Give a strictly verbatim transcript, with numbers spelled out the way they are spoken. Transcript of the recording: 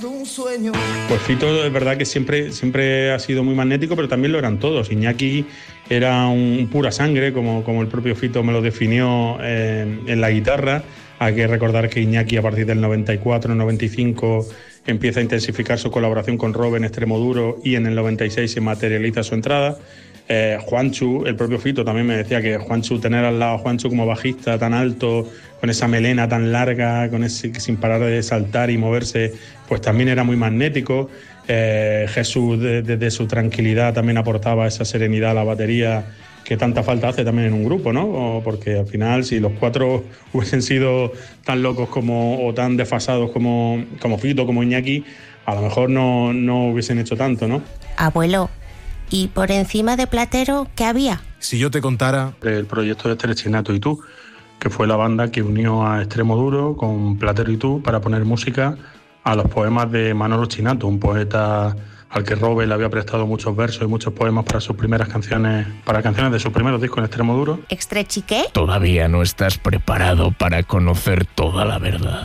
Un sueño. Pues Fito es verdad que siempre, siempre ha sido muy magnético, pero también lo eran todos. Iñaki era un pura sangre, como, como el propio Fito me lo definió eh, en la guitarra. Hay que recordar que Iñaki a partir del noventa y cuatro, noventa y cinco empieza a intensificar su colaboración con Robe en Extremoduro y en el noventa y seis se materializa su entrada. Eh, Juanchu, el propio Fito también me decía que Juanchu, tener al lado a Juanchu como bajista tan alto, con esa melena tan larga, con ese sin parar de saltar y moverse, pues también era muy magnético. Eh, Jesús, desde de, de su tranquilidad, también aportaba esa serenidad a la batería que tanta falta hace también en un grupo, ¿no? Porque al final, si los cuatro hubiesen sido tan locos como o tan desfasados como, como Fito, como Iñaki, a lo mejor no, no hubiesen hecho tanto, ¿no? Abuelo, ¿y por encima de Platero qué había? Si yo te contara... El proyecto de Estrechinato y tú, que fue la banda que unió a Extremoduro con Platero y tú para poner música a los poemas de Manolo Chinato, un poeta al que Robe le había prestado muchos versos y muchos poemas para sus primeras canciones, para canciones de sus primeros discos en Extremoduro. ¿Extrechiqué? Todavía no estás preparado para conocer toda la verdad.